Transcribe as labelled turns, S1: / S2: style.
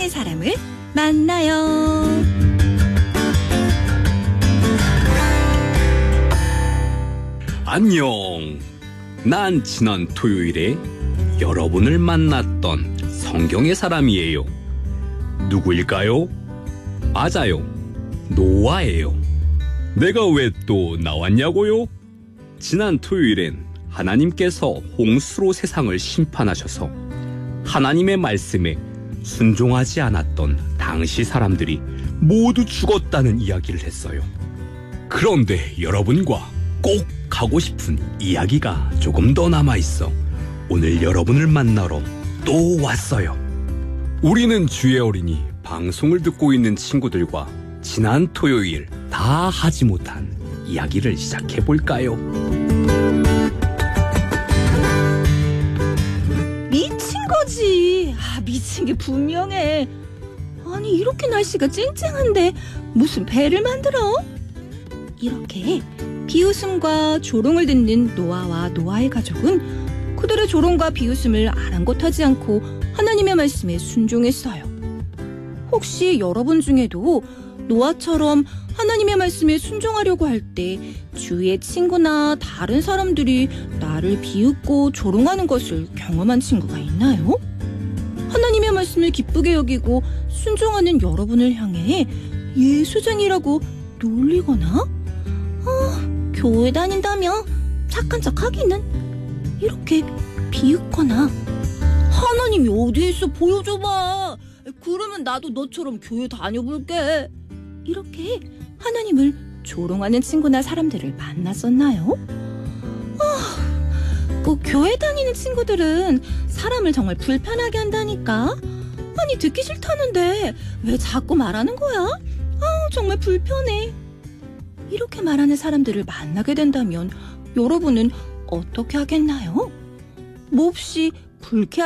S1: 세상의 사람을 만나요.
S2: 안녕. 난 지난 토요일에 여러분을 만났던 성경의 사람이에요. 누구일까요? 맞아요. 노아예요. 내가 왜 또 나왔냐고요? 지난 토요일엔 하나님께서 홍수로 세상을 심판하셔서 하나님의 말씀에 순종하지 않았던 당시 사람들이 모두 죽었다는 이야기를 했어요. 그런데 여러분과 꼭 하고 싶은 이야기가 조금 더 남아있어 오늘 여러분을 만나러 또 왔어요. 우리는 주의 어린이 방송을 듣고 있는 친구들과 지난 토요일 다 하지 못한 이야기를 시작해볼까요?
S1: 미친 거지. 미친 게 분명해. 아니, 이렇게 날씨가 쨍쨍한데 무슨 배를 만들어? 이렇게 비웃음과 조롱을 듣는 노아와 노아의 가족은 그들의 조롱과 비웃음을 아랑곳하지 않고 하나님의 말씀에 순종했어요. 혹시 여러분 중에도 노아처럼 하나님의 말씀에 순종하려고 할 때 주위의 친구나 다른 사람들이 나를 비웃고 조롱하는 것을 경험한 친구가 있나요? 하나님의 말씀을 기쁘게 여기고 순종하는 여러분을 향해 예수쟁이라고 놀리거나 교회 다닌다며 착한 척 하기는 이렇게 비웃거나 하나님이 어디에 있어 보여줘봐. 그러면 나도 너처럼 교회 다녀볼게. 이렇게 하나님을 조롱하는 친구나 사람들을 만났었나요? 꼭 교회 다니는 친구들은 사람을 정말 불편하게 한다니까. 아니, 듣기 싫다는데 왜 자꾸 말하는 거야? 정말 불편해. 이렇게 말하는 사람들을 만나게 된다면 여러분은 어떻게 하겠나요? 몹시 불쾌한